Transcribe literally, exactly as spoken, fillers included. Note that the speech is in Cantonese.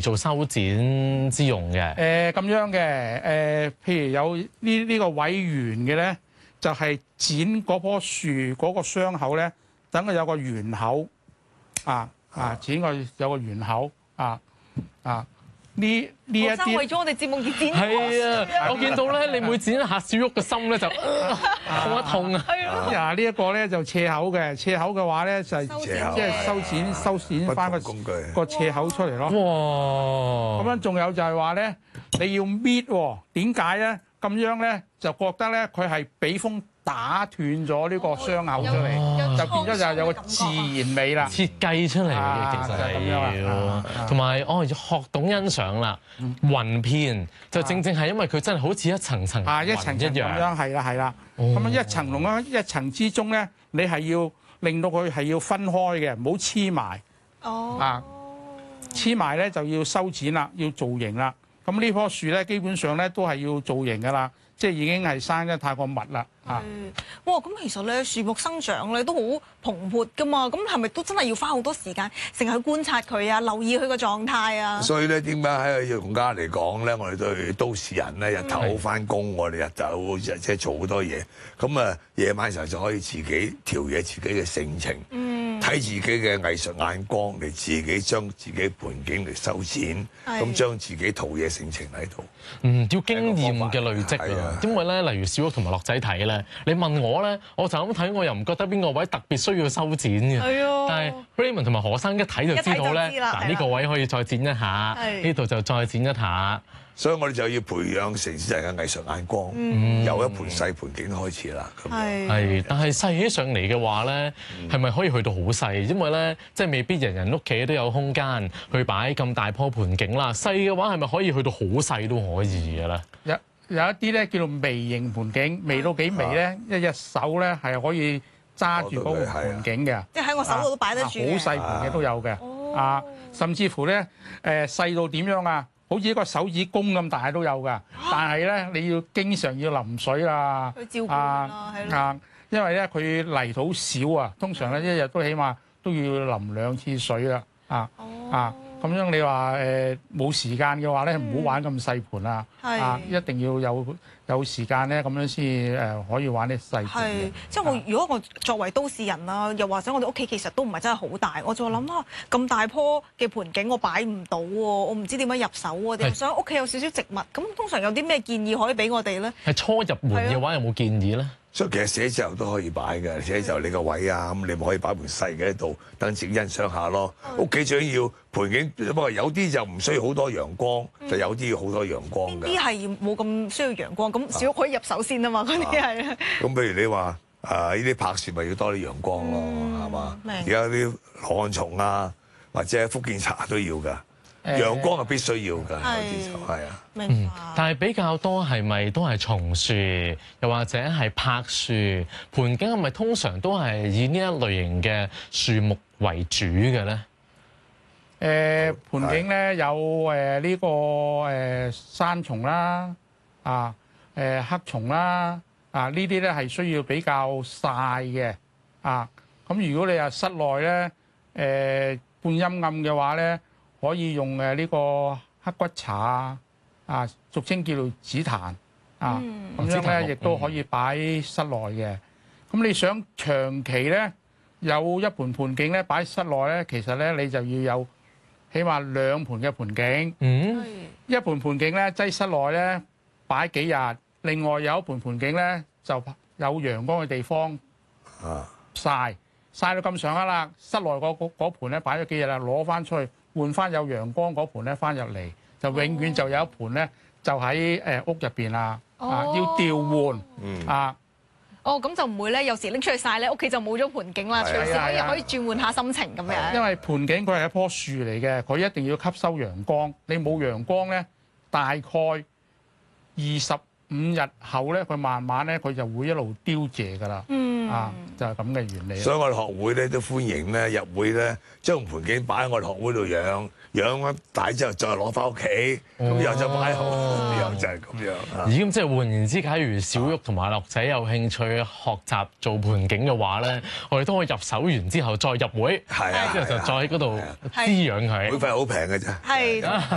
做修剪之用嘅。 誒咁樣嘅誒、呃，譬如有呢呢、呢個位圓嘅咧，就係、係、剪嗰棵樹嗰個傷口咧，等佢有個圓口啊啊，剪個有個圓口啊啊。呢呢一啲為咗我哋節目而剪。 係啊，我見到咧，你每剪一下小玉嘅心咧就痛一痛啊！ 係咯。 啊，呢一個咧就斜口嘅，斜口嘅話咧就係即係收剪收剪翻個個斜口出嚟咯。 哇！ 咁樣仲有就係話咧，你要搣喎？點解咧？咁樣咧就覺得咧佢係俾風打斷咗呢個傷口出嚟，就變咗就係有個自然美啦。 設計出嚟嘅其實係要，同埋哦學懂欣賞啦。雲片就正正係因為佢真係好似一層層啊一層層咁樣，係啦係啦。咁樣一層同樣一層之中咧，你係要令到佢係要分開嘅，唔好黐埋。 哦。啊， 黐埋咧就要修剪啦，要造型啦。咁呢棵樹咧，基本上咧都係要造型噶啦，即係已經係生得太過密啦嚇。 哇！咁其實咧樹木生長咧都好蓬勃噶嘛，咁係咪都真係要花好多時間成日去觀察佢啊，留意佢個狀態啊？ 所以咧，點解喺用家嚟講咧，我哋對都市人咧日頭翻工，我哋日頭即係做好多嘢，咁啊夜晚時候就可以自己調嘢自己嘅性情。嗯。睇自己嘅藝術眼光嚟，自己將自己盆景嚟修剪，咁將自己陶冶性情喺度。 嗯，要經驗嘅累積啊。因為咧，例如小玉同埋樂仔睇咧，你問我咧，我就咁睇，我又唔覺得邊個位特別需要修剪嘅。係啊。但係 Raymond 同埋何生一睇就知道咧，嗱呢個位可以再剪一下，呢度就再剪一下。 所以我哋就要培養城市人嘅藝術眼光，嗯、由一盤細盤景開始啦。 係，係，但係細起上嚟嘅話咧，係咪可以去到好細？因為咧，即係未必人人屋企都有空間去擺咁大棵盤景啦。細嘅話係咪可以去到好細都可以嘅咧？ 有有一啲咧叫做微型盤景，微到幾微咧，啊、一隻手咧係可以揸住嗰個盤景嘅。 即係喺我手度都擺得住。好細盤嘅都有嘅。哦、啊，甚至乎咧，誒、呃、細到點樣啊？好似一個手指公咁大都有㗎，但係咧你要經常要淋水啦， 去照顧啦，係咯。 啊，因為咧佢泥土少啊，通常咧一日都起碼都要淋兩次水啦，啊啊，咁樣你話誒冇時間嘅話咧，唔好玩咁細盤啦，啊，一定要有有時間咧，咁樣先誒可以玩啲細盤。係， 即係我如果我作為都市人啦，又或者我哋屋企其實都唔係真係好大，我就諗啊，咁大棵嘅盤景我擺唔到喎，我唔知點樣入手喎，又想屋企有少少植物，咁通常有啲咩建議可以俾我哋咧？ 係初入門嘅話，有冇建議咧？ 所以其實寫字樓都可以擺嘅，寫字樓你個位啊，咁你咪可以擺盤細嘅喺度，等自己欣賞下咯。屋企最緊要盤景，不過有啲就唔需要好多陽光，嗯、就有啲要好多陽光嘅。 啲係冇咁需要陽光，咁小屋可以入手先啊嘛，嗰啲係。咁、 啊、譬如你話啊，呢啲柏樹咪要多啲陽光咯，係嘛、嗯？而家啲羅漢松啊，或者福建茶都要㗎。陽光係必須要㗎，係啊。 明白。 但係比較多係咪都係松樹，又或者係柏樹？盤景係咪通常都係以呢一類型嘅樹木為主嘅咧？ 誒盤景咧有誒呢個誒山松啦，啊誒黑松啦，啊呢啲咧係需要比較曬嘅，啊咁如果你話室內咧誒半陰暗嘅話咧，可以用誒呢個黑骨茶啊，啊俗稱叫做紫檀啊，咁、嗯、樣咧亦都可以擺室內嘅。咁你想長期咧有一盤盤景咧擺室內咧，其實咧你就要有起碼兩盤嘅盤景。嗯，一盤盤景咧擠室內咧擺幾日，另外有一盤盤景咧就有陽光嘅地方啊曬曬到咁上下啦，室內嗰嗰盤咧擺咗幾日啦，攞翻出去。換翻有陽光嗰盤咧，翻入嚟就永遠就有一盤咧，就喺誒屋入邊啦。啊，要調換、嗯、啊。 哦，咁就唔會咧，有時拎出去曬咧，屋企就冇咗盤景啦。隨時可以可以轉換下心情咁樣。 因為盤景佢係一棵樹嚟嘅，佢一定要吸收陽光。你冇陽光咧，大概二十五日後咧，佢慢慢咧佢就會一路凋謝㗎啦。嗯，啊，就係咁嘅原理。 所以我哋學會咧都歡迎咧入會咧，將盤景擺喺我哋學會度養，養咗大之後再攞翻屋企，咁又就擺好，又就係咁樣。 咦，咁即係換言之，假如小玉同埋樂仔有興趣學習做盤景嘅話咧，我哋都可以入手完之後再入會，係啊，之後就再喺嗰度滋養佢。 會費好平嘅啫。係。